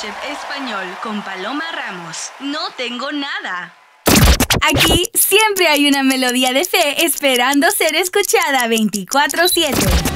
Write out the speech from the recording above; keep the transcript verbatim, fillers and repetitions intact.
MasterChef Español con Paloma Ramos. No tengo nada. Aquí siempre hay una melodía de fe esperando ser escuchada veinticuatro siete.